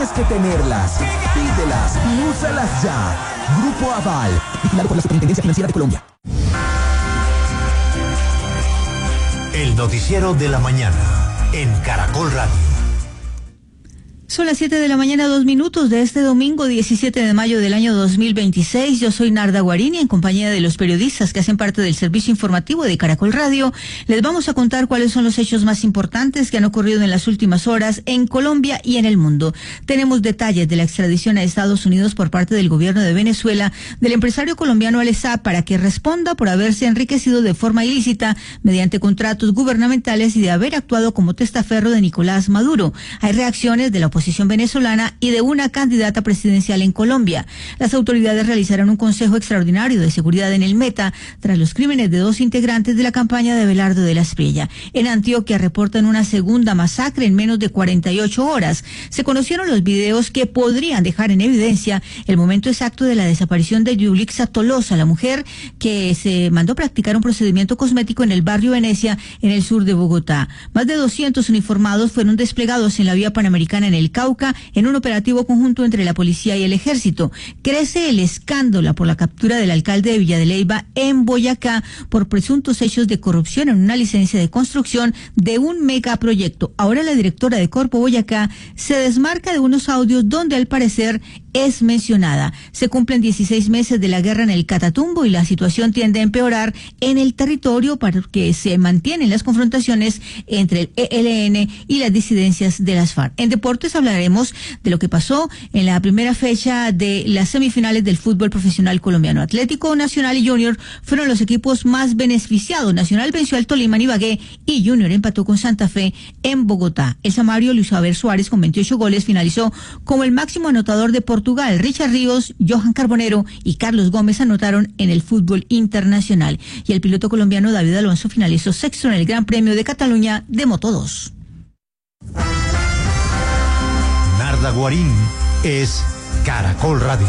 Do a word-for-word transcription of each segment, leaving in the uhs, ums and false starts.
más que tenerlas. Pídelas y úsalas ya. Grupo Aval, vigilado por la Superintendencia Financiera de Colombia. El noticiero de la mañana en Caracol Radio. Son las siete de la mañana, dos minutos de este domingo diecisiete de mayo del año dos mil veintiséis. Yo soy Narda Guarini, en compañía de los periodistas que hacen parte del servicio informativo de Caracol Radio. Les vamos a contar cuáles son los hechos más importantes que han ocurrido en las últimas horas en Colombia y en el mundo. Tenemos detalles de la extradición a Estados Unidos por parte del gobierno de Venezuela del empresario colombiano Alex Saab para que responda por haberse enriquecido de forma ilícita mediante contratos gubernamentales y de haber actuado como testaferro de Nicolás Maduro. Hay reacciones de la oposición venezolana y de una candidata presidencial en Colombia. Las autoridades realizaron un consejo extraordinario de seguridad en el Meta tras los crímenes de dos integrantes de la campaña de Abelardo de la Espriella. En Antioquia reportan una segunda masacre en menos de cuarenta y ocho horas. Se conocieron los videos que podrían dejar en evidencia el momento exacto de la desaparición de Yulixa Tolosa, la mujer que se mandó practicar un procedimiento cosmético en el barrio Venecia, en el sur de Bogotá. Más de doscientos uniformados fueron desplegados en la vía panamericana en el Cauca en un operativo conjunto entre la policía y el ejército. Crece el escándalo por la captura del alcalde de Villa de Leyva en Boyacá por presuntos hechos de corrupción en una licencia de construcción de un megaproyecto. Ahora la directora de Corpo Boyacá se desmarca de unos audios donde al parecer es mencionada. Se cumplen dieciséis meses de la guerra en el Catatumbo y la situación tiende a empeorar en el territorio porque se mantienen las confrontaciones entre el E L N y las disidencias de las FARC. En deportes hablaremos de lo que pasó en la primera fecha de las semifinales del fútbol profesional colombiano. Atlético Nacional y Junior fueron los equipos más beneficiados. Nacional venció al Tolima en Ibagué y Junior empató con Santa Fe en Bogotá. El samario Luis Javier Suárez, con veintiocho goles, finalizó como el máximo anotador de Portugal. Richard Ríos, Johan Carbonero y Carlos Gómez anotaron en el fútbol internacional. Y el piloto colombiano David Alonso finalizó sexto en el Gran Premio de Cataluña de Moto dos. Narda Guarín es Caracol Radio.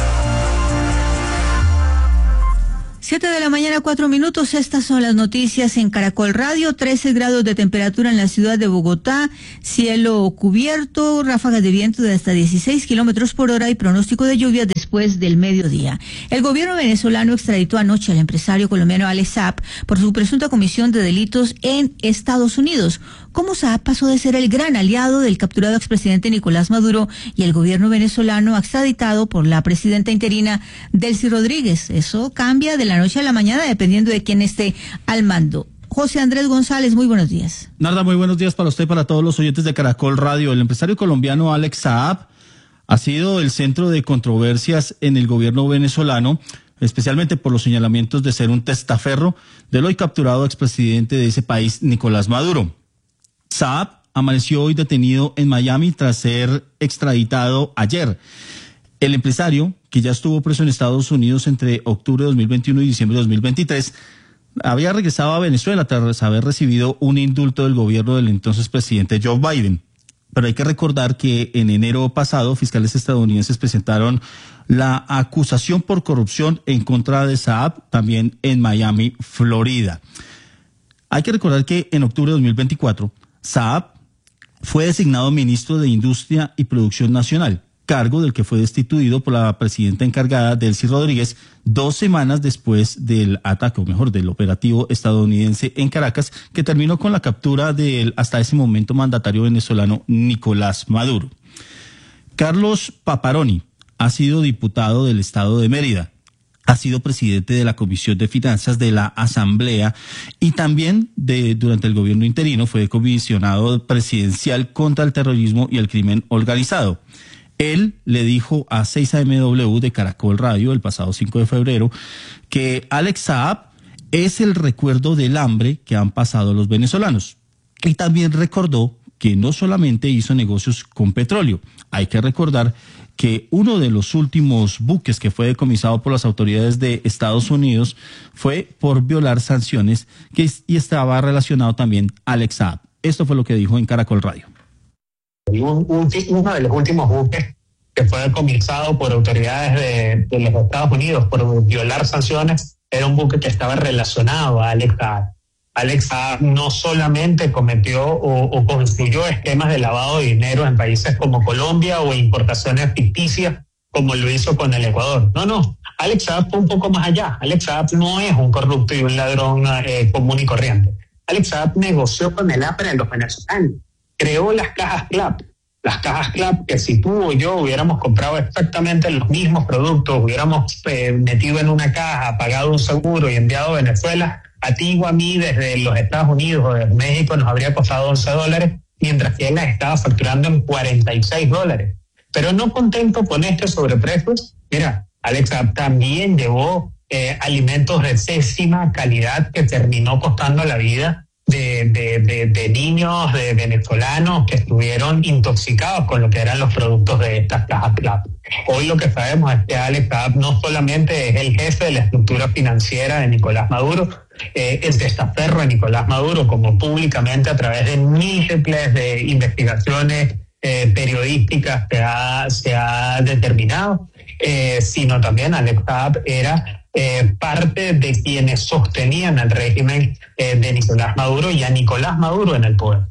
Siete de la mañana, cuatro minutos. Estas son las noticias en Caracol Radio. trece grados de temperatura en la ciudad de Bogotá. Cielo cubierto, ráfagas de viento de hasta dieciséis kilómetros por hora y pronóstico de lluvia después del mediodía. El gobierno venezolano extraditó anoche al empresario colombiano Alex Saab por su presunta comisión de delitos en Estados Unidos. ¿Cómo Saab pasó de ser el gran aliado del capturado expresidente Nicolás Maduro y el gobierno venezolano extraditado por la presidenta interina Delcy Rodríguez? Eso cambia de la noche a la mañana dependiendo de quién esté al mando. José Andrés González, muy buenos días. Narda, muy buenos días para usted y para todos los oyentes de Caracol Radio. El empresario colombiano Alex Saab ha sido el centro de controversias en el gobierno venezolano, especialmente por los señalamientos de ser un testaferro del hoy capturado expresidente de ese país, Nicolás Maduro. Saab amaneció hoy detenido en Miami tras ser extraditado ayer. El empresario, que ya estuvo preso en Estados Unidos entre octubre de dos mil veintiuno y diciembre de dos mil veintitrés, había regresado a Venezuela tras haber recibido un indulto del gobierno del entonces presidente Joe Biden. Pero hay que recordar que en enero pasado fiscales estadounidenses presentaron la acusación por corrupción en contra de Saab, también en Miami, Florida. Hay que recordar que en octubre de dos mil veinticuatro, Saab fue designado ministro de Industria y Producción Nacional, cargo del que fue destituido por la presidenta encargada, Delcy Rodríguez, dos semanas después del ataque, o mejor, del operativo estadounidense en Caracas, que terminó con la captura del hasta ese momento mandatario venezolano Nicolás Maduro. Carlos Paparoni ha sido diputado del estado de Mérida, ha sido presidente de la Comisión de Finanzas de la Asamblea y también de durante el gobierno interino fue comisionado presidencial contra el terrorismo y el crimen organizado. Él le dijo a seis A M W de Caracol Radio el pasado cinco de febrero que Alex Saab es el recuerdo del hambre que han pasado los venezolanos. Y también recordó que no solamente hizo negocios con petróleo. Hay que recordar que uno de los últimos buques que fue decomisado por las autoridades de Estados Unidos fue por violar sanciones que, y estaba relacionado también a Alex Saab. Esto fue lo que dijo en Caracol Radio. Un, un, uno de los últimos buques que fue decomisado por autoridades de, de los Estados Unidos por violar sanciones era un buque que estaba relacionado a Alex Saab. Alex Saab no solamente cometió o, o construyó esquemas de lavado de dinero en países como Colombia o importaciones ficticias como lo hizo con el Ecuador. No, no. Alex Saab fue un poco más allá. Alex Saab no es un corrupto y un ladrón eh, común y corriente. Alex Saab negoció con el A P R de los venezolanos. Creó las cajas CLAP. Las cajas CLAP que si tú o yo hubiéramos comprado exactamente los mismos productos, hubiéramos eh, metido en una caja, pagado un seguro y enviado a Venezuela, a ti o a mí desde los Estados Unidos o desde México nos habría costado once dólares, mientras que él las estaba facturando en cuarenta y seis dólares. Pero no contento con este sobreprecio, mira, Alex Saab también llevó eh, alimentos de pésima calidad que terminó costando la vida de, de, de, de niños, de venezolanos que estuvieron intoxicados con lo que eran los productos de estas cajas CLAP. Hoy lo que sabemos es que Alex Saab no solamente es el jefe de la estructura financiera de Nicolás Maduro, eh, el testaferro de Nicolás Maduro, como públicamente a través de múltiples de investigaciones eh, periodísticas se ha, se ha determinado, eh, sino también Alex Saab era Eh, parte de quienes sostenían el régimen eh, de Nicolás Maduro y a Nicolás Maduro en el poder.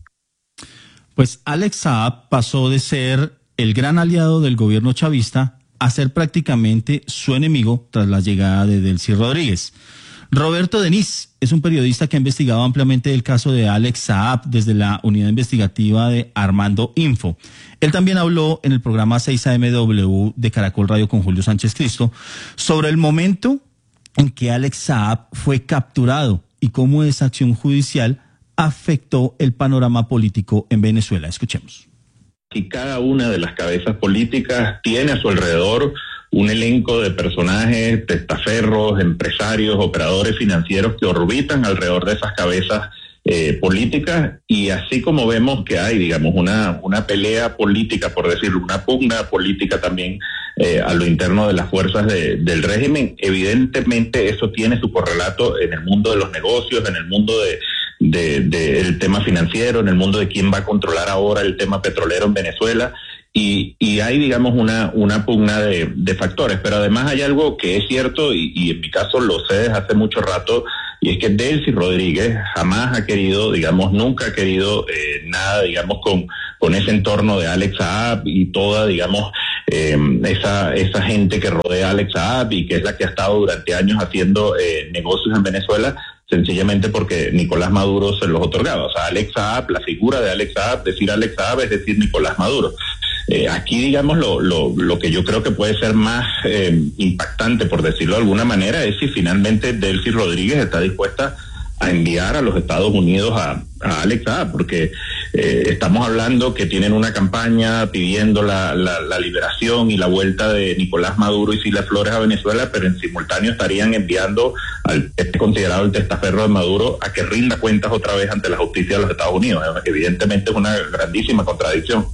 Pues Alex Saab pasó de ser el gran aliado del gobierno chavista a ser prácticamente su enemigo tras la llegada de Delcy Rodríguez. Roberto Denis es un periodista que ha investigado ampliamente el caso de Alex Saab desde la unidad investigativa de Armando Info. Él también habló en el programa seis A M W de Caracol Radio con Julio Sánchez Cristo sobre el momento en que Alex Saab fue capturado y cómo esa acción judicial afectó el panorama político en Venezuela. Escuchemos. Y cada una de las cabezas políticas tiene a su alrededor un elenco de personajes, testaferros, empresarios, operadores financieros que orbitan alrededor de esas cabezas eh, políticas, y así como vemos que hay, digamos, una, una pelea política, por decirlo, una pugna política también eh, a lo interno de las fuerzas de, del régimen, evidentemente eso tiene su correlato en el mundo de los negocios, en el mundo de De, de el tema financiero, en el mundo de quién va a controlar ahora el tema petrolero en Venezuela, y, y hay, digamos, una, una pugna de, de factores. Pero además hay algo que es cierto, y, y en mi caso lo sé desde hace mucho rato, y es que Delcy Rodríguez jamás ha querido, digamos, nunca ha querido eh, nada, digamos, con, con ese entorno de Alex Saab y toda, digamos, eh, esa, esa gente que rodea a Alex Saab y que es la que ha estado durante años haciendo eh, negocios en Venezuela, sencillamente porque Nicolás Maduro se los otorgaba. O sea, Alex Saab, la figura de Alex Saab, decir Alex Saab es decir Nicolás Maduro. Eh, aquí, digamos, lo, lo, lo que yo creo que puede ser más eh, impactante, por decirlo de alguna manera, es si finalmente Delcy Rodríguez está dispuesta a enviar a los Estados Unidos a, a Alex Saab, porque eh, estamos hablando que tienen una campaña pidiendo la, la, la liberación y la vuelta de Nicolás Maduro y Cilia Flores a Venezuela, pero en simultáneo estarían enviando al este considerado el testaferro de Maduro a que rinda cuentas otra vez ante la justicia de los Estados Unidos. Evidentemente es una grandísima contradicción.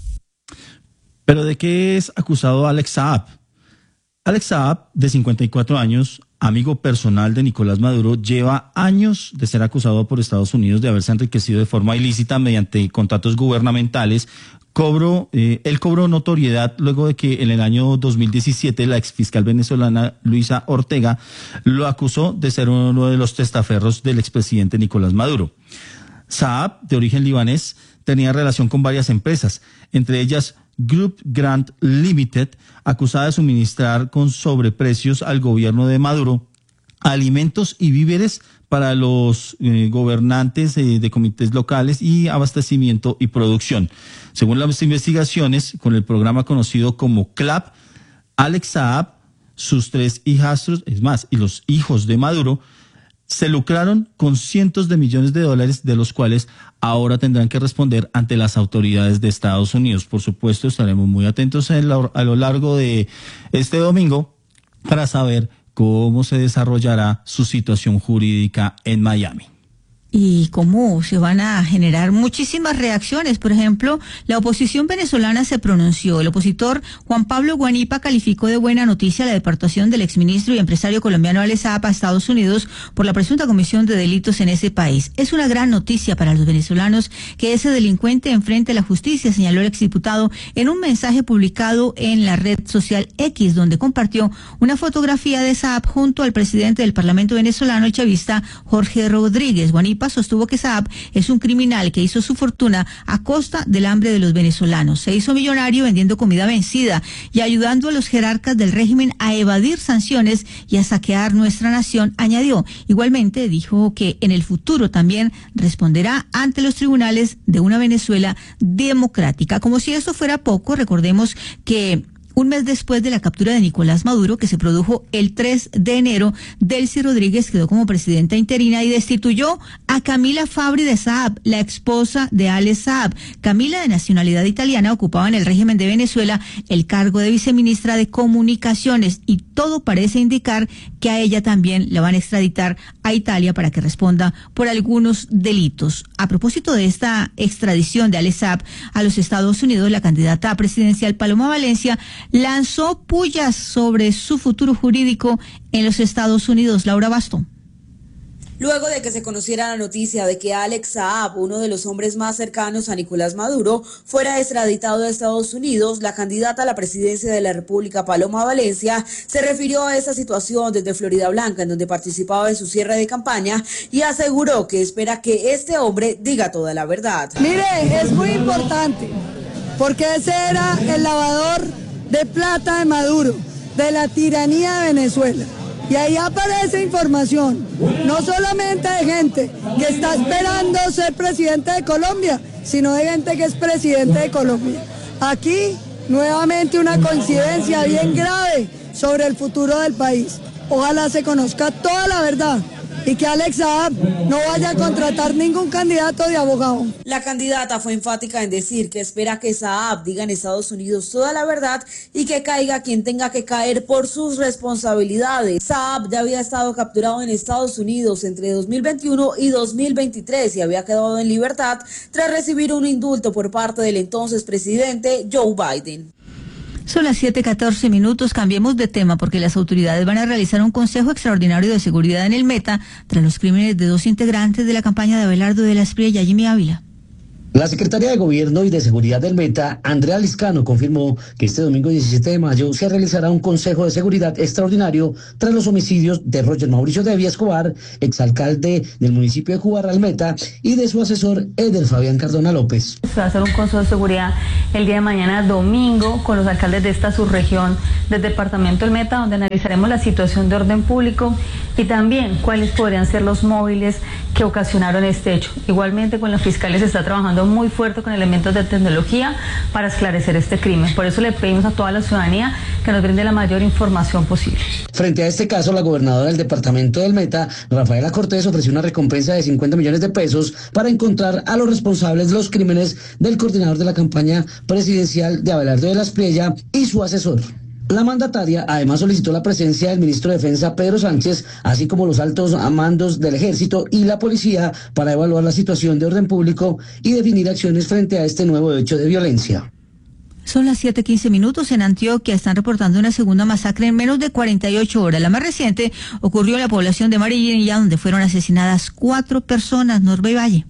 ¿Pero de qué es acusado Alex Saab? Alex Saab, de cincuenta y cuatro años, amigo personal de Nicolás Maduro, lleva años de ser acusado por Estados Unidos de haberse enriquecido de forma ilícita mediante contratos gubernamentales. Cobro, eh, él cobró notoriedad luego de que en el año dos mil diecisiete la exfiscal venezolana Luisa Ortega lo acusó de ser uno de los testaferros del expresidente Nicolás Maduro. Saab, de origen libanés, tenía relación con varias empresas, entre ellas Group Grant Limited, acusada de suministrar con sobreprecios al gobierno de Maduro alimentos y víveres para los eh, gobernantes eh, de comités locales y abastecimiento y producción. Según las investigaciones, con el programa conocido como CLAP, Alex Saab, sus tres hijastros, es más, y los hijos de Maduro, se lucraron con cientos de millones de dólares, de los cuales ahora tendrán que responder ante las autoridades de Estados Unidos. Por supuesto, estaremos muy atentos a lo, a lo largo de este domingo para saber cómo se desarrollará su situación jurídica en Miami. Y cómo se van a generar muchísimas reacciones. Por ejemplo, la oposición venezolana se pronunció. El opositor Juan Pablo Guanipa calificó de buena noticia la deportación del exministro y empresario colombiano Alex Saab a Estados Unidos por la presunta comisión de delitos en ese país. Es una gran noticia para los venezolanos que ese delincuente enfrente a la justicia, señaló el exdiputado en un mensaje publicado en la red social X, donde compartió una fotografía de Saab junto al presidente del Parlamento venezolano, el chavista Jorge Rodríguez. Guanipa Silva sostuvo que Saab es un criminal que hizo su fortuna a costa del hambre de los venezolanos. Se hizo millonario vendiendo comida vencida y ayudando a los jerarcas del régimen a evadir sanciones y a saquear nuestra nación, añadió. Igualmente dijo que en el futuro también responderá ante los tribunales de una Venezuela democrática. Como si esto fuera poco, recordemos que un mes después de la captura de Nicolás Maduro, que se produjo el tres de enero, Delcy Rodríguez quedó como presidenta interina y destituyó a Camila Fabri de Saab, la esposa de Alex Saab. Camila, de nacionalidad italiana, ocupaba en el régimen de Venezuela el cargo de viceministra de Comunicaciones y todo parece indicar que a ella también la van a extraditar a Italia para que responda por algunos delitos. A propósito de esta extradición de Alex Saab a los Estados Unidos, la candidata presidencial Paloma Valencia lanzó pullas sobre su futuro jurídico en los Estados Unidos. Laura Basto. Luego de que se conociera la noticia de que Alex Saab, uno de los hombres más cercanos a Nicolás Maduro, fuera extraditado a Estados Unidos, la candidata a la presidencia de la República, Paloma Valencia, se refirió a esa situación desde Florida Blanca, en donde participaba en su cierre de campaña, y aseguró que espera que este hombre diga toda la verdad. Mire, es muy importante, porque ese era el lavador de plata de Maduro, de la tiranía de Venezuela. Y ahí aparece información, no solamente de gente que está esperando ser presidente de Colombia, sino de gente que es presidente de Colombia. Aquí, nuevamente una coincidencia bien grave sobre el futuro del país. Ojalá se conozca toda la verdad y que Alex Saab no vaya a contratar ningún candidato de abogado. La candidata fue enfática en decir que espera que Saab diga en Estados Unidos toda la verdad y que caiga quien tenga que caer por sus responsabilidades. Saab ya había estado capturado en Estados Unidos entre dos mil veintiuno y dos mil veintitrés y había quedado en libertad tras recibir un indulto por parte del entonces presidente Joe Biden. Son las siete catorce minutos, cambiemos de tema porque las autoridades van a realizar un consejo extraordinario de seguridad en el Meta tras los crímenes de dos integrantes de la campaña de Abelardo de la Espriella, Jimmy Ávila. La secretaria de Gobierno y de Seguridad del Meta, Andrea Liscano, confirmó que este domingo diecisiete de mayo se realizará un consejo de seguridad extraordinario tras los homicidios de Roger Mauricio Devia Escobar, exalcalde del municipio de Jubarral Meta, y de su asesor Eder Fabián Cardona López. Se va a hacer un consejo de seguridad el día de mañana domingo con los alcaldes de esta subregión del departamento del Meta, donde analizaremos la situación de orden público y también cuáles podrían ser los móviles que ocasionaron este hecho. Igualmente con los fiscales se está trabajando muy fuerte con elementos de tecnología para esclarecer este crimen. Por eso le pedimos a toda la ciudadanía que nos brinde la mayor información posible. Frente a este caso, la gobernadora del departamento del Meta, Rafaela Cortés, ofreció una recompensa de cincuenta millones de pesos para encontrar a los responsables de los crímenes del coordinador de la campaña presidencial de Abelardo de la Espriella y su asesor. La mandataria además solicitó la presencia del ministro de Defensa, Pedro Sánchez, así como los altos mandos del Ejército y la Policía para evaluar la situación de orden público y definir acciones frente a este nuevo hecho de violencia. Son las siete quince minutos. En Antioquia están reportando una segunda masacre en menos de cuarenta y ocho horas. La más reciente ocurrió en la población de Marinilla, donde fueron asesinadas cuatro personas. Norbe Valle.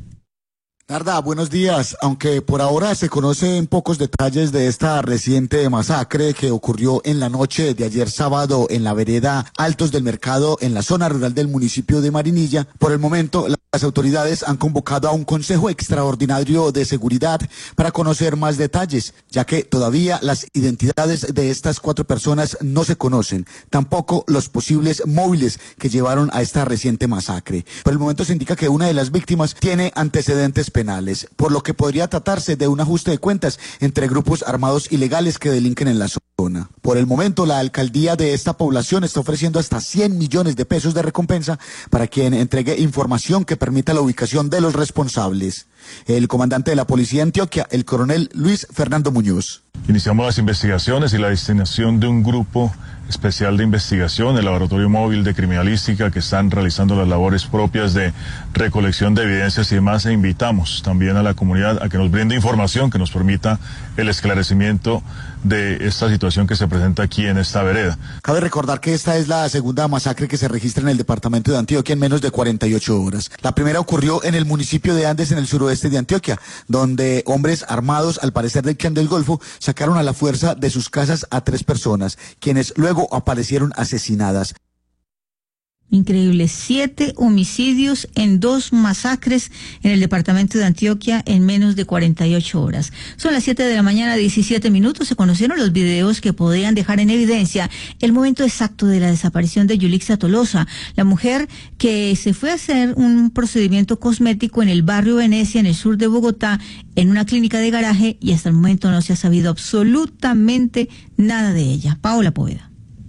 Narda, buenos días. Aunque por ahora se conocen pocos detalles de esta reciente masacre que ocurrió en la noche de ayer sábado en la vereda Altos del Mercado, en la zona rural del municipio de Marinilla, por el momento las autoridades han convocado a un consejo extraordinario de seguridad para conocer más detalles, ya que todavía las identidades de estas cuatro personas no se conocen, tampoco los posibles móviles que llevaron a esta reciente masacre. Por el momento se indica que una de las víctimas tiene antecedentes penales, por lo que podría tratarse de un ajuste de cuentas entre grupos armados ilegales que delinquen en la zona. Por el momento, la alcaldía de esta población está ofreciendo hasta cien millones de pesos de recompensa para quien entregue información que permita la ubicación de los responsables. El comandante de la Policía de Antioquia, el coronel Luis Fernando Muñoz. Iniciamos las investigaciones y la destinación de un grupo especial de investigación, el Laboratorio Móvil de Criminalística, que están realizando las labores propias de recolección de evidencias y demás, e invitamos también a la comunidad a que nos brinde información que nos permita el esclarecimiento de esta situación que se presenta aquí en esta vereda. Cabe recordar que esta es la segunda masacre que se registra en el departamento de Antioquia en menos de cuarenta y ocho horas. La primera ocurrió en el municipio de Andes, en el suroeste de Antioquia, donde hombres armados, al parecer del Clan del Golfo, sacaron a la fuerza de sus casas a tres personas, quienes luego aparecieron asesinadas. Increíble, siete homicidios en dos masacres en el departamento de Antioquia en menos de cuarenta y ocho horas. Son las siete de la mañana, diecisiete minutos. Se conocieron los videos que podían dejar en evidencia el momento exacto de la desaparición de Yulixa Tolosa, la mujer que se fue a hacer un procedimiento cosmético en el barrio Venecia, en el sur de Bogotá, en una clínica de garaje, y hasta el momento no se ha sabido absolutamente nada de ella. Paola Poveda.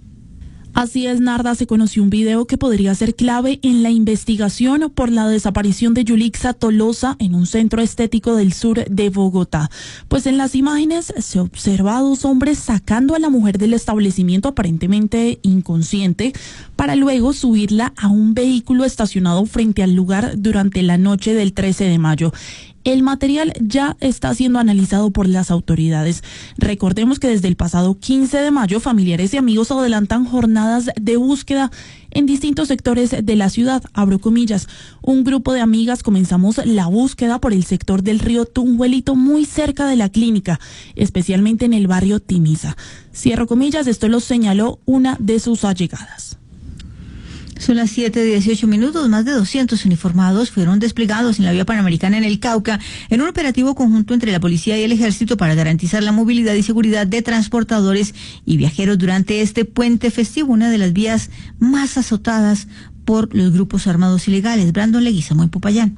Así es, Narda, se conoció un video que podría ser clave en la investigación por la desaparición de Yulixa Tolosa en un centro estético del sur de Bogotá. Pues en las imágenes se observa a dos hombres sacando a la mujer del establecimiento aparentemente inconsciente para luego subirla a un vehículo estacionado frente al lugar durante la noche del trece de mayo. El material ya está siendo analizado por las autoridades. Recordemos que desde el pasado quince de mayo, familiares y amigos adelantan jornadas de búsqueda en distintos sectores de la ciudad. Abro comillas, un grupo de amigas comenzamos la búsqueda por el sector del río Tunjuelito, muy cerca de la clínica, especialmente en el barrio Timisa. Cierro comillas, esto lo señaló una de sus allegadas. Son las siete dieciocho minutos. Más de doscientos uniformados fueron desplegados en la vía panamericana en el Cauca en un operativo conjunto entre la policía y el ejército para garantizar la movilidad y seguridad de transportadores y viajeros durante este puente festivo, una de las vías más azotadas por los grupos armados ilegales. Brandon Leguizamo en Popayán.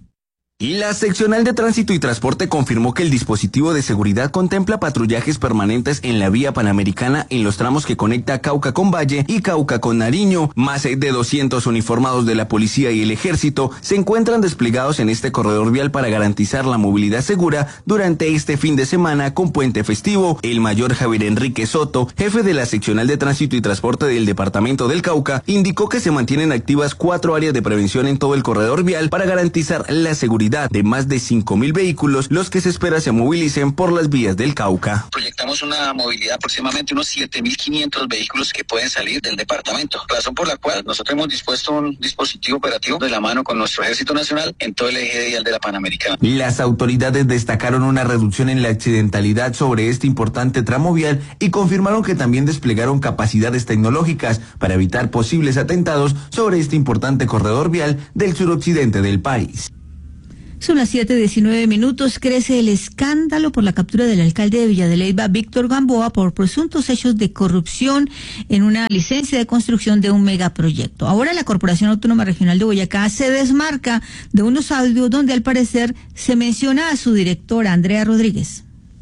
Y la seccional de tránsito y transporte confirmó que el dispositivo de seguridad contempla patrullajes permanentes en la vía panamericana en los tramos que conecta Cauca con Valle y Cauca con Nariño. Más de doscientos uniformados de la policía y el ejército se encuentran desplegados en este corredor vial para garantizar la movilidad segura durante este fin de semana con puente festivo. El mayor Javier Enrique Soto, jefe de la seccional de tránsito y transporte del departamento del Cauca, indicó que se mantienen activas cuatro áreas de prevención en todo el corredor vial para garantizar la seguridad de más de cinco mil vehículos, los que se espera se movilicen por las vías del Cauca. Proyectamos una movilidad de aproximadamente unos siete mil quinientos vehículos que pueden salir del departamento, razón por la cual nosotros hemos dispuesto un dispositivo operativo de la mano con nuestro Ejército Nacional en todo el eje vial de la Panamericana. Las autoridades destacaron una reducción en la accidentalidad sobre este importante tramo vial y confirmaron que también desplegaron capacidades tecnológicas para evitar posibles atentados sobre este importante corredor vial del suroccidente del país. Son las siete diecinueve minutos. Crece el escándalo por la captura del alcalde de Villa de Leyva, Víctor Gamboa, por presuntos hechos de corrupción en una licencia de construcción de un megaproyecto. Ahora la Corporación Autónoma Regional de Boyacá se desmarca de unos audios donde al parecer se menciona a su directora, Andrea Rodríguez.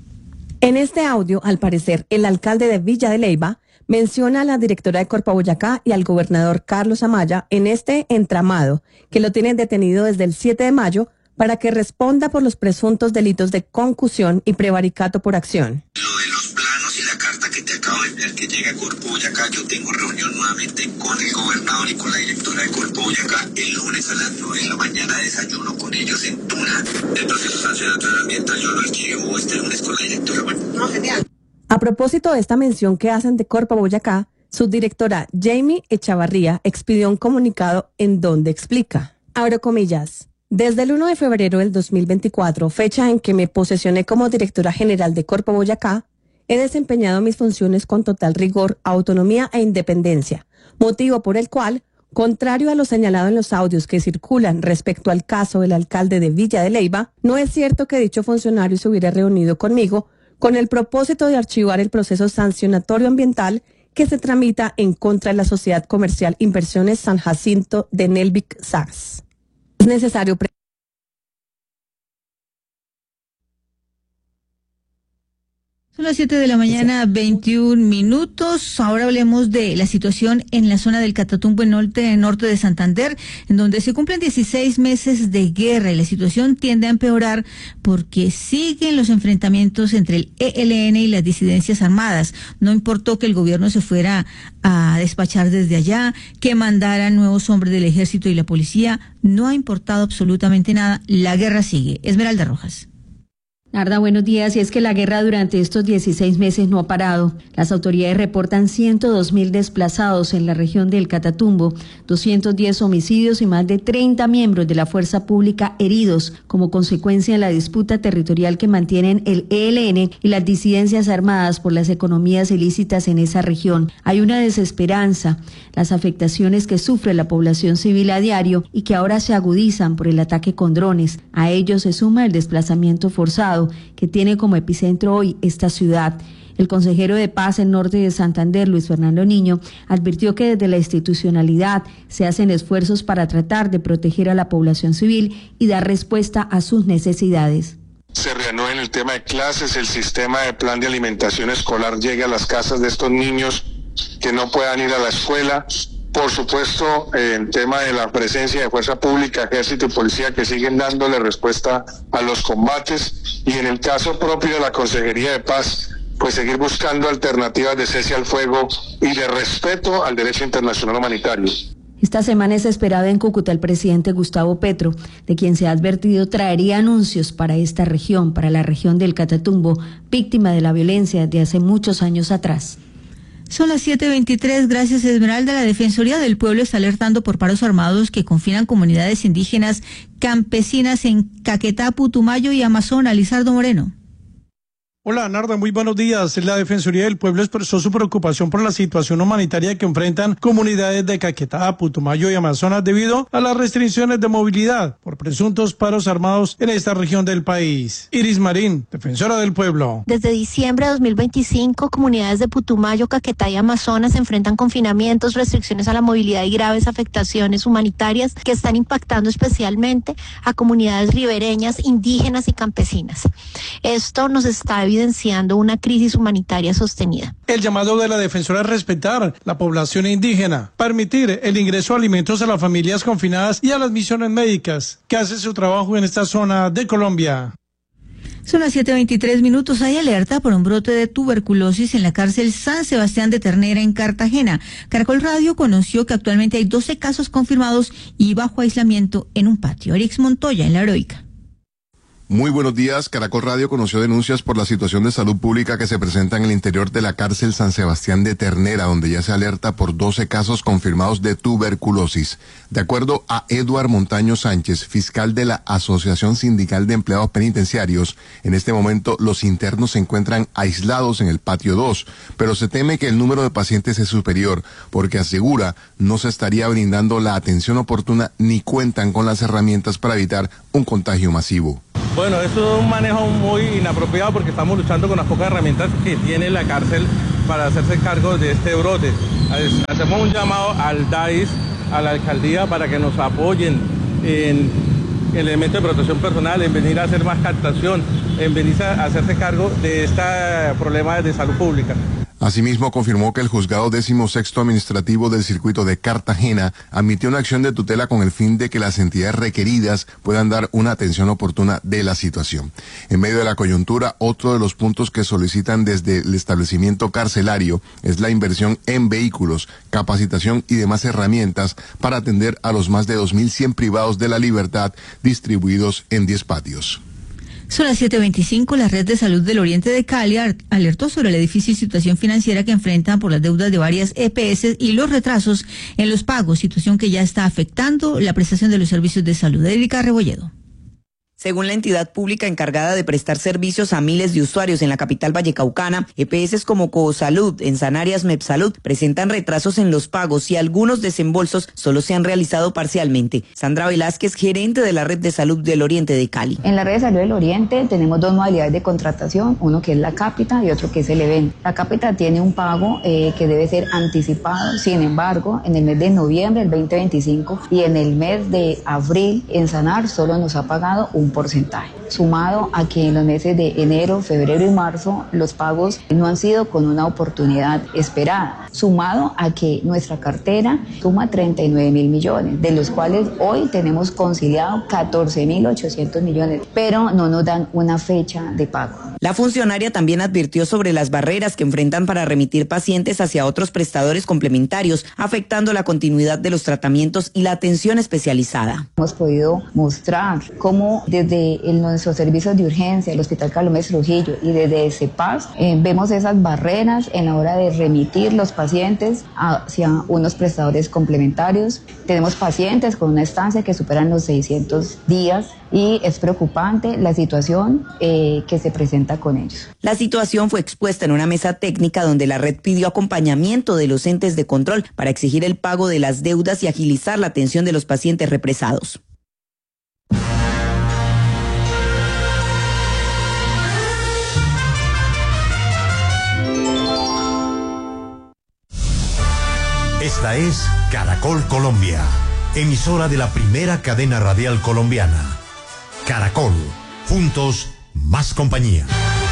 En este audio, al parecer, el alcalde de Villa de Leyva menciona a la directora de Corpa Boyacá y al gobernador Carlos Amaya en este entramado, que lo tienen detenido desde el siete de mayo, para que responda por los presuntos delitos de concusión y prevaricato por acción. Lo de los planos y la carta que te acabo de enviar que llega a Corpo Boyacá, yo tengo reunión nuevamente con el gobernador y con la directora de Corpo Boyacá el lunes a las nueve de la mañana, desayuno con ellos en Tuna. El proceso sancionatorio ambiental yo lo archivo este lunes con la directora. Bueno, no, genial. A propósito de esta mención que hacen de Corpa Boyacá, su directora Jamie Echavarría expidió un comunicado en donde explica, abro comillas, desde el uno de febrero del dos mil veinticuatro, fecha en que me posesioné como directora general de Corpo Boyacá, he desempeñado mis funciones con total rigor, autonomía e independencia, motivo por el cual, contrario a lo señalado en los audios que circulan respecto al caso del alcalde de Villa de Leyva, no es cierto que dicho funcionario se hubiera reunido conmigo con el propósito de archivar el proceso sancionatorio ambiental que se tramita en contra de la Sociedad Comercial Inversiones San Jacinto de Nelvic S A S. Es necesario pre- Son las siete de la mañana, veintiún minutos. Ahora hablemos de la situación en la zona del Catatumbo, en norte, norte de Santander, en donde se cumplen dieciséis meses de guerra y la situación tiende a empeorar porque siguen los enfrentamientos entre el E L N y las disidencias armadas. No importó que el gobierno se fuera a despachar desde allá, que mandaran nuevos hombres del ejército y la policía, no ha importado absolutamente nada. La guerra sigue. Esmeralda Rojas. Narda, buenos días. Y es que la guerra durante estos dieciséis meses no ha parado. Las autoridades reportan ciento dos mil desplazados en la región del Catatumbo, doscientos diez homicidios y más de treinta miembros de la fuerza pública heridos como consecuencia de la disputa territorial que mantienen el E L N y las disidencias armadas por las economías ilícitas en esa región. Hay una desesperanza, las afectaciones que sufre la población civil a diario y que ahora se agudizan por el ataque con drones. A ello se suma el desplazamiento forzado que tiene como epicentro hoy esta ciudad. El consejero de Paz en Norte de Santander, Luis Fernando Niño, advirtió que desde la institucionalidad se hacen esfuerzos para tratar de proteger a la población civil y dar respuesta a sus necesidades. Se reanuda en el tema de clases, el sistema de plan de alimentación escolar llegue a las casas de estos niños que no puedan ir a la escuela. Por supuesto, eh, el tema de la presencia de fuerza pública, ejército y policía que siguen dándole respuesta a los combates, y en el caso propio de la Consejería de Paz, pues seguir buscando alternativas de cese al fuego y de respeto al derecho internacional humanitario. Esta semana es esperado en Cúcuta el presidente Gustavo Petro, de quien se ha advertido traería anuncios para esta región, para la región del Catatumbo, víctima de la violencia de hace muchos años atrás. Son las siete veintitrés, gracias Esmeralda. La Defensoría del Pueblo está alertando por paros armados que confinan comunidades indígenas campesinas en Caquetá, Putumayo y Amazonas. Lizardo Moreno. Hola, Narda, muy buenos días. La Defensoría del Pueblo expresó su preocupación por la situación humanitaria que enfrentan comunidades de Caquetá, Putumayo y Amazonas debido a las restricciones de movilidad por presuntos paros armados en esta región del país. Iris Marín, Defensora del Pueblo. Desde diciembre de dos mil veinticinco, comunidades de Putumayo, Caquetá y Amazonas enfrentan confinamientos, restricciones a la movilidad y graves afectaciones humanitarias que están impactando especialmente a comunidades ribereñas, indígenas y campesinas. Esto nos está evidenciando evidenciando una crisis humanitaria sostenida. El llamado de la defensora es respetar la población indígena, permitir el ingreso de alimentos a las familias confinadas y a las misiones médicas que hacen su trabajo en esta zona de Colombia. Son las siete veintitrés minutos. Hay alerta por un brote de tuberculosis en la cárcel San Sebastián de Ternera en Cartagena. Caracol Radio conoció que actualmente hay doce casos confirmados y bajo aislamiento en un patio. Erix Montoya en La Heroica. Muy buenos días. Caracol Radio conoció denuncias por la situación de salud pública que se presenta en el interior de la cárcel San Sebastián de Ternera, donde ya se alerta por doce casos confirmados de tuberculosis. De acuerdo a Eduard Montaño Sánchez, fiscal de la Asociación Sindical de Empleados Penitenciarios, en este momento los internos se encuentran aislados en el patio dos, pero se teme que el número de pacientes es superior, porque asegura no se estaría brindando la atención oportuna ni cuentan con las herramientas para evitar un contagio masivo. Bueno, eso es un manejo muy inapropiado porque estamos luchando con las pocas herramientas que tiene la cárcel para hacerse cargo de este brote. Hacemos un llamado al D A I S, a la alcaldía, para que nos apoyen en elementos de protección personal, en venir a hacer más captación, en venir a hacerse cargo de este problema de salud pública. Asimismo, confirmó que el juzgado décimo sexto administrativo del circuito de Cartagena admitió una acción de tutela con el fin de que las entidades requeridas puedan dar una atención oportuna de la situación. En medio de la coyuntura, otro de los puntos que solicitan desde el establecimiento carcelario es la inversión en vehículos, capacitación y demás herramientas para atender a los más de dos mil cien privados de la libertad distribuidos en diez patios. Son las siete veinticinco. La Red de Salud del Oriente de Cali alertó sobre la difícil situación financiera que enfrentan por las deudas de varias E P S y los retrasos en los pagos, situación que ya está afectando la prestación de los servicios de salud. Erika Rebolledo. Según la entidad pública encargada de prestar servicios a miles de usuarios en la capital vallecaucana, E P S como Coosalud, en Sanarias Mepsalud, presentan retrasos en los pagos y algunos desembolsos solo se han realizado parcialmente. Sandra Velázquez, gerente de la Red de Salud del Oriente de Cali. En la Red de Salud del Oriente tenemos dos modalidades de contratación, uno que es la cápita y otro que es el evento. La cápita tiene un pago eh, que debe ser anticipado, sin embargo, en el mes de noviembre del veinte veinticinco y en el mes de abril en Sanar solo nos ha pagado un porcentaje, sumado a que en los meses de enero, febrero y marzo los pagos no han sido con una oportunidad esperada, sumado a que nuestra cartera suma treinta y nueve mil millones, de los cuales hoy tenemos conciliado catorce mil ochocientos millones, pero no nos dan una fecha de pago. La funcionaria también advirtió sobre las barreras que enfrentan para remitir pacientes hacia otros prestadores complementarios, afectando la continuidad de los tratamientos y la atención especializada. Hemos podido mostrar cómo desde el, nuestros servicios de urgencia, el Hospital Carlos Méndez Trujillo y desde CEPAS, eh, vemos esas barreras en la hora de remitir los pacientes hacia unos prestadores complementarios. Tenemos pacientes con una estancia que superan los seiscientos días y es preocupante la situación eh, que se presenta con ellos. La situación fue expuesta en una mesa técnica donde la red pidió acompañamiento de los entes de control para exigir el pago de las deudas y agilizar la atención de los pacientes represados. Esta es Caracol Colombia, emisora de la primera cadena radial colombiana. Caracol, juntos, más compañía.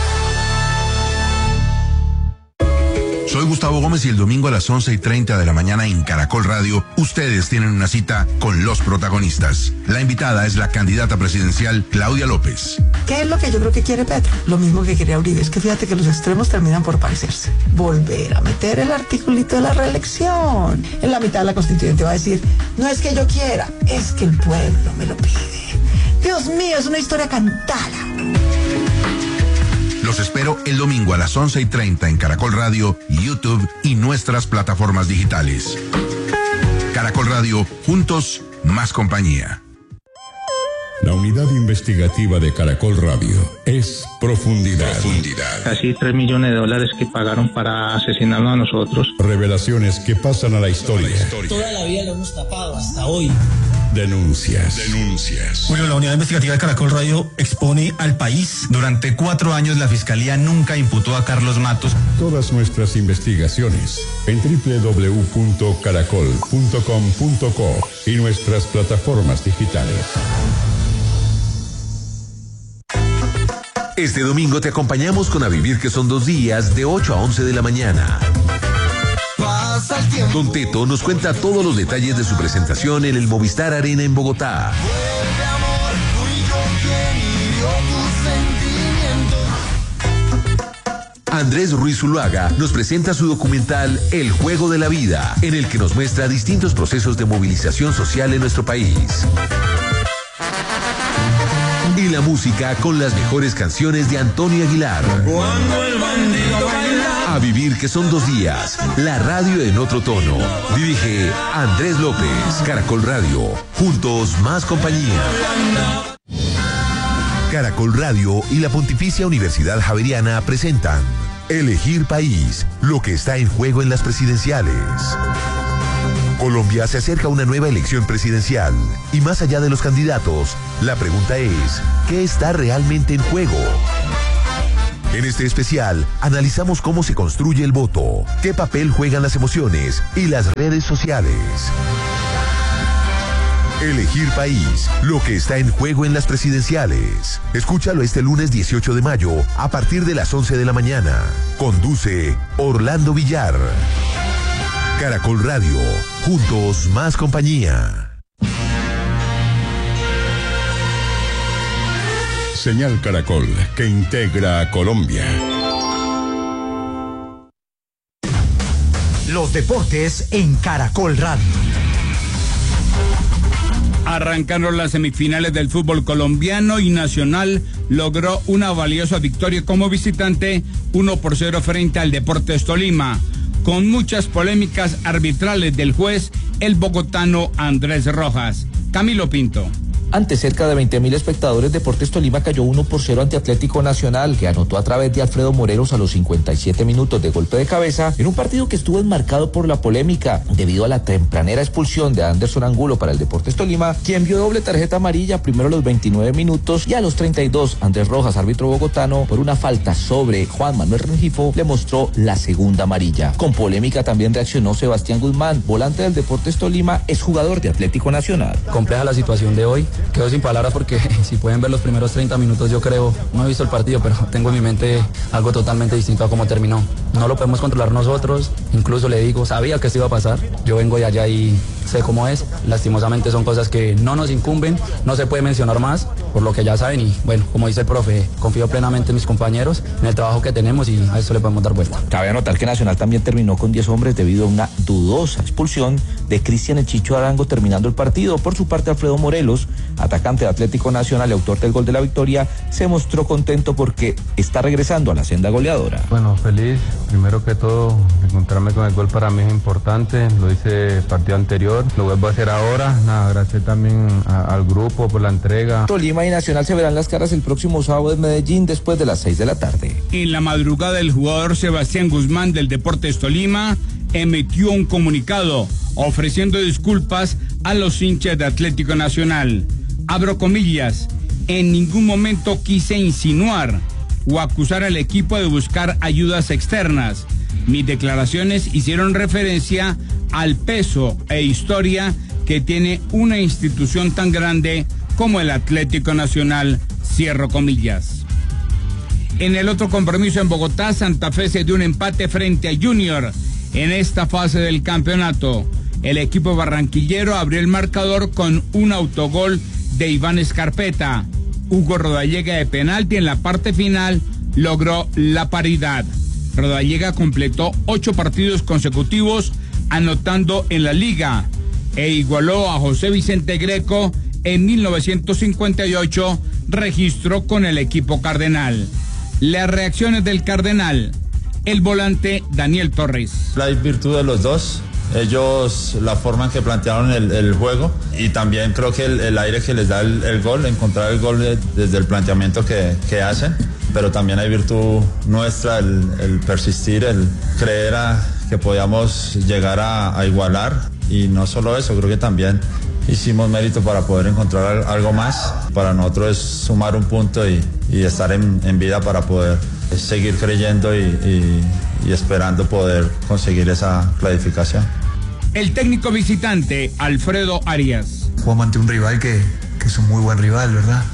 Soy Gustavo Gómez y el domingo a las once y treinta de la mañana en Caracol Radio, ustedes tienen una cita con los protagonistas. La invitada es la candidata presidencial Claudia López. ¿Qué es lo que yo creo que quiere Petro? Lo mismo que quería Uribe. Es que fíjate que los extremos terminan por parecerse. Volver a meter el articulito de la reelección. En la mitad de la constituyente va a decir, no es que yo quiera, es que el pueblo me lo pide. Dios mío, es una historia cantada. Los espero el domingo a las once y treinta en Caracol Radio, YouTube y nuestras plataformas digitales. Caracol Radio, juntos, más compañía. La unidad investigativa de Caracol Radio es Profundidad. Profundidad. Casi tres millones de dólares que pagaron para asesinarnos a nosotros. Revelaciones que pasan a la historia. La historia. Toda la vida lo hemos tapado hasta hoy. Denuncias. Denuncias. Bueno, la unidad investigativa de Caracol Radio expone al país. Durante cuatro años la Fiscalía nunca imputó a Carlos Matos. Todas nuestras investigaciones en doble u doble u doble u punto caracol punto com punto co y nuestras plataformas digitales. Este domingo te acompañamos con A Vivir, que son dos días, de ocho a once de la mañana. Don Teto nos cuenta todos los detalles de su presentación en el Movistar Arena en Bogotá. Andrés Ruiz Zuluaga nos presenta su documental El Juego de la Vida, en el que nos muestra distintos procesos de movilización social en nuestro país. Y la música con las mejores canciones de Antonio Aguilar. Cuando el bandido baila. A Vivir, que son dos días. La radio en otro tono. Dirige Andrés López. Caracol Radio. Juntos, más compañía. Caracol Radio y la Pontificia Universidad Javeriana presentan Elegir País, lo que está en juego en las presidenciales. Colombia se acerca a una nueva elección presidencial y más allá de los candidatos, la pregunta es, ¿qué está realmente en juego? En este especial, analizamos cómo se construye el voto, qué papel juegan las emociones y las redes sociales. Elegir País, lo que está en juego en las presidenciales. Escúchalo este lunes dieciocho de mayo a partir de las once de la mañana. Conduce Orlando Villar. Caracol Radio, juntos, más compañía. Señal Caracol, que integra a Colombia. Los deportes en Caracol Radio. Arrancaron las semifinales del fútbol colombiano y Nacional logró una valiosa victoria como visitante, uno por cero frente al Deportes Tolima, con muchas polémicas arbitrales del juez, el bogotano Andrés Rojas. Camilo Pinto. Ante cerca de veinte mil espectadores, Deportes Tolima cayó uno por cero ante Atlético Nacional, que anotó a través de Alfredo Morelos a los cincuenta y siete minutos de golpe de cabeza, en un partido que estuvo enmarcado por la polémica, debido a la tempranera expulsión de Anderson Angulo para el Deportes Tolima, quien vio doble tarjeta amarilla primero a los veintinueve minutos y a los treinta y dos, Andrés Rojas, árbitro bogotano, por una falta sobre Juan Manuel Rengifo, le mostró la segunda amarilla. Con polémica también reaccionó Sebastián Guzmán, volante del Deportes Tolima, exjugador de Atlético Nacional. Compleja la situación de hoy. quedo sin palabras porque si pueden ver los primeros treinta minutos, yo creo, no he visto el partido, pero tengo en mi mente algo totalmente distinto a cómo terminó. No lo podemos controlar nosotros, incluso le digo, sabía que esto iba a pasar, yo vengo de allá y sé cómo es, lastimosamente son cosas que no nos incumben, no se puede mencionar más, por lo que ya saben y bueno, como dice el profe, confío plenamente en mis compañeros, en el trabajo que tenemos y a eso le podemos dar vuelta. Cabe anotar que Nacional también terminó con diez hombres debido a una dudosa expulsión de Cristian El Chicho Arango terminando el partido. Por su parte, Alfredo Morelos, atacante de Atlético Nacional y autor del gol de la victoria, se mostró contento porque está regresando a la senda goleadora. Bueno, feliz, primero que todo, encontrarme con el gol para mí es importante, lo hice el partido anterior, lo vuelvo a hacer ahora, nada, gracias también a, al grupo por la entrega. Tolima y Nacional se verán las caras el próximo sábado en Medellín después de las seis de la tarde. En la madrugada, el jugador Sebastián Guzmán del Deportes Tolima emitió un comunicado ofreciendo disculpas a los hinchas de Atlético Nacional. Abro comillas, en ningún momento quise insinuar o acusar al equipo de buscar ayudas externas. Mis declaraciones hicieron referencia al peso e historia que tiene una institución tan grande como el Atlético Nacional, cierro comillas. En el otro compromiso en Bogotá, Santa Fe se dio un empate frente a Junior en esta fase del campeonato. El equipo barranquillero abrió el marcador con un autogol de Iván Escarpeta. Hugo Rodallega de penalti en la parte final logró la paridad. Rodallega completó ocho partidos consecutivos anotando en la liga e igualó a José Vicente Greco en mil novecientos cincuenta y ocho, registró con el equipo cardenal. Las reacciones del Cardenal, el volante Daniel Torres. La virtud de los dos, ellos la forma en que plantearon el, el juego y también creo que el, el aire que les da el, el gol, encontrar el gol de, desde el planteamiento que, que hacen, pero también hay virtud nuestra, el, el persistir, el creer a, que podíamos llegar a, a igualar y no solo eso, creo que también hicimos mérito para poder encontrar algo más. Para nosotros es sumar un punto y, y estar en, en vida para poder seguir creyendo y, y, y esperando poder conseguir esa clasificación. El técnico visitante, Alfredo Arias. Jugamos ante un rival que, que es un muy buen rival, ¿verdad?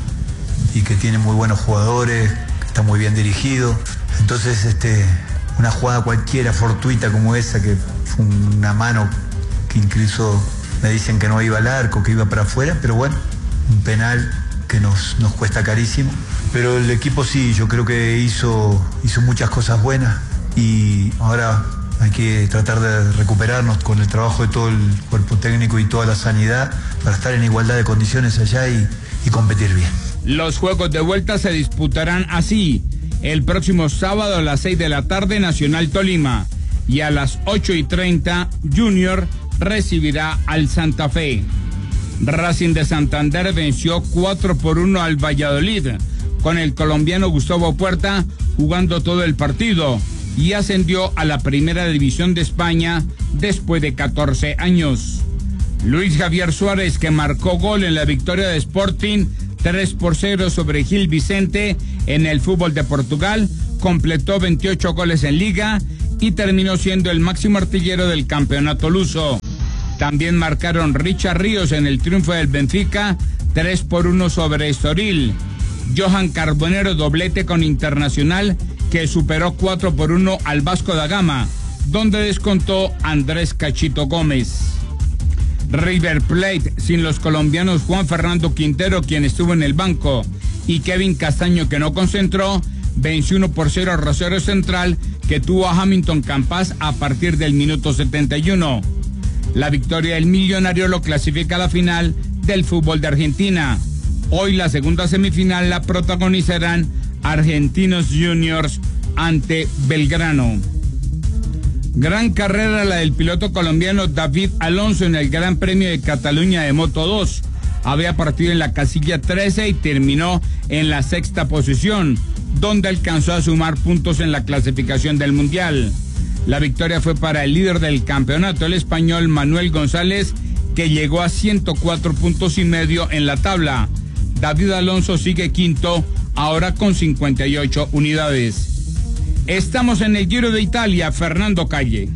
Y que tiene muy buenos jugadores, que está muy bien dirigido. Entonces, este, una jugada cualquiera, fortuita como esa, que fue una mano que incluso me dicen que no iba al arco, que iba para afuera, pero bueno, un penal que nos, nos cuesta carísimo. Pero el equipo sí, yo creo que hizo, hizo muchas cosas buenas y ahora hay que tratar de recuperarnos con el trabajo de todo el cuerpo técnico y toda la sanidad para estar en igualdad de condiciones allá y, y competir bien. Los juegos de vuelta se disputarán así. El próximo sábado a las seis de la tarde, Nacional Tolima, y a las ocho y treinta, Junior recibirá al Santa Fe. Racing de Santander venció cuatro por uno al Valladolid, con el colombiano Gustavo Puerta jugando todo el partido y ascendió a la primera división de España después de catorce años. Luis Javier Suárez, que marcó gol en la victoria de Sporting tres por cero sobre Gil Vicente en el fútbol de Portugal, completó veintiocho goles en liga y terminó siendo el máximo artillero del campeonato luso. También marcaron Richard Ríos en el triunfo del Benfica tres por uno sobre Estoril. Johan Carbonero doblete con Internacional, que superó cuatro por uno al Vasco da Gama, donde descontó Andrés Cachito Gómez. River Plate, sin los colombianos Juan Fernando Quintero, quien estuvo en el banco, y Kevin Castaño, que no concentró, venció uno por cero a Rosario Central, que tuvo a Hamilton Campas a partir del minuto setenta y uno. La victoria del millonario lo clasifica a la final del fútbol de Argentina. Hoy la segunda semifinal la protagonizarán Argentinos Juniors ante Belgrano. Gran carrera la del piloto colombiano David Alonso en el Gran Premio de Cataluña de Moto dos. Había partido en la casilla trece y terminó en la sexta posición, donde alcanzó a sumar puntos en la clasificación del Mundial. La victoria fue para el líder del campeonato, el español Manuel González, que llegó a ciento cuatro puntos y medio en la tabla. David Alonso sigue quinto, ahora con cincuenta y ocho unidades. Estamos en el Giro de Italia, Fernando Calle.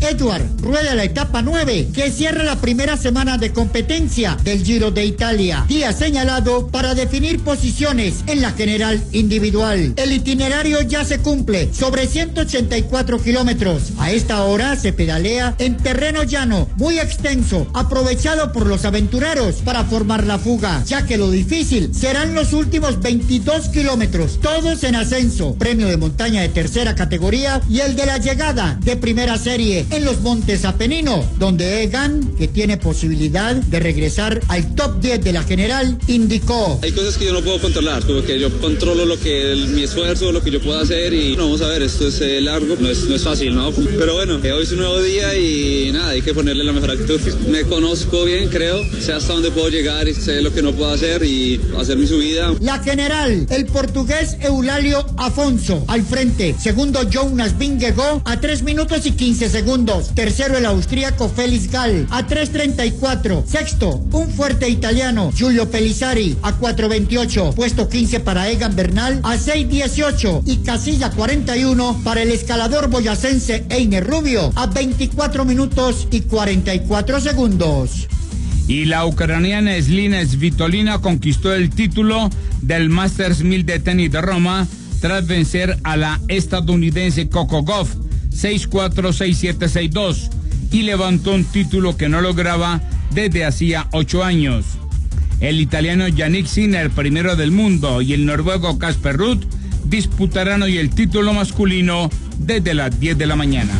Edward rueda la etapa nueve, que cierra la primera semana de competencia del Giro de Italia, día señalado para definir posiciones en la general individual. El itinerario ya se cumple sobre ciento ochenta y cuatro kilómetros. A esta hora se pedalea en terreno llano, muy extenso, aprovechado por los aventureros para formar la fuga, ya que lo difícil serán los últimos veintidós kilómetros, todos en ascenso, premio de montaña de tercera categoría y el de la llegada de primera serie en los Montes Apeninos, donde Egan, que tiene posibilidad de regresar al top diez de la general, indicó: hay cosas que yo no puedo controlar, como que yo controlo lo que el, mi esfuerzo, lo que yo puedo hacer y no, vamos a ver, esto es eh, largo, no es, no es fácil, ¿no? Pero bueno, eh, hoy es un nuevo día y nada, hay que ponerle la mejor actitud. Me conozco bien, creo, sé hasta dónde puedo llegar y sé lo que no puedo hacer y hacer mi subida. La general, el portugués Eulalio Afonso al frente, segundo Jonas Vingegaard a tres minutos y quince segundos, tercero el austríaco Felix Gall a tres treinta y cuatro, sexto un fuerte italiano Giulio Pellizzari a cuatro veintiocho, puesto quince para Egan Bernal a seis dieciocho y casilla cuarenta y uno para el escalador boyacense Einer Rubio a veinticuatro minutos y cuarenta y cuatro segundos. Y la ucraniana Slina Svitolina conquistó el título del Masters mil de tenis de Roma tras vencer a la estadounidense Coco Gauff seis cuatro, seis siete, seis dos y levantó un título que no lograba desde hacía ocho años. El italiano Yannick Sinner, primero del mundo, y el noruego Casper Ruud disputarán hoy el título masculino desde las diez de la mañana.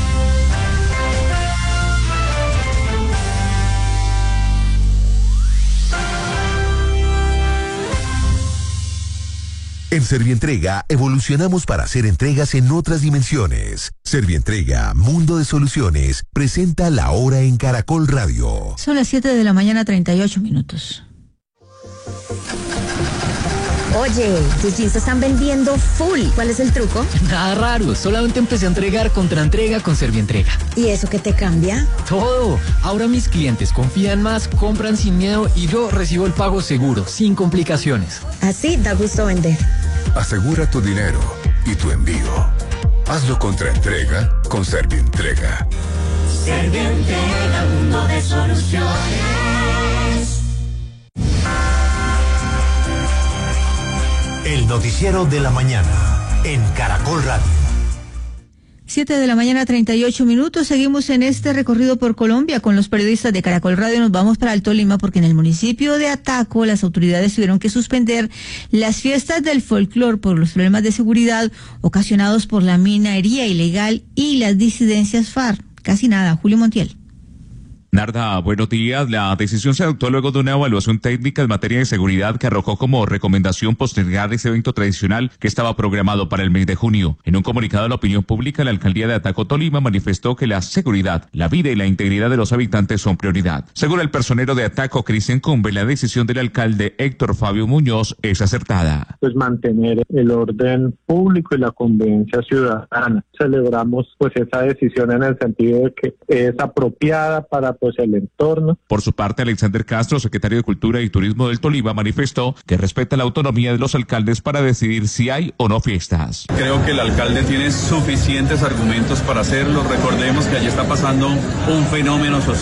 En Servientrega evolucionamos para hacer entregas en otras dimensiones. Servientrega, Mundo de Soluciones, presenta La Hora en Caracol Radio. Son las siete de la mañana, treinta y ocho minutos. Oye, tus jeans se están vendiendo full. ¿Cuál es el truco? Nada raro, solamente empecé a entregar contra entrega con Servientrega. ¿Y eso qué te cambia? Todo. Ahora mis clientes confían más, compran sin miedo y yo recibo el pago seguro, sin complicaciones. Así da gusto vender. Asegura tu dinero y tu envío. Hazlo contra entrega con Servientrega. Servientrega, mundo de soluciones. El noticiero de la mañana en Caracol Radio. Siete de la mañana, treinta y ocho minutos. Seguimos en este recorrido por Colombia con los periodistas de Caracol Radio. Nos vamos para el Tolima porque en el municipio de Ataco las autoridades tuvieron que suspender las fiestas del folclor por los problemas de seguridad ocasionados por la minería ilegal y las disidencias FARC. Casi nada. Julio Montiel. Narda, buenos días. La decisión se adoptó luego de una evaluación técnica en materia de seguridad que arrojó como recomendación postergar ese evento tradicional que estaba programado para el mes de junio. En un comunicado a la opinión pública, la alcaldía de Ataco, Tolima, manifestó que la seguridad, la vida y la integridad de los habitantes son prioridad. Según el personero de Ataco, Cristian Cumbe, la decisión del alcalde Héctor Fabio Muñoz es acertada. Pues mantener el orden público y la convivencia ciudadana. Celebramos pues esa decisión en el sentido de que es apropiada para pues el entorno. Por su parte, Alexander Castro, secretario de Cultura y Turismo del Tolima, manifestó que respeta la autonomía de los alcaldes para decidir si hay o no fiestas. Creo que el alcalde tiene suficientes argumentos para hacerlo. Recordemos que allí está pasando un fenómeno social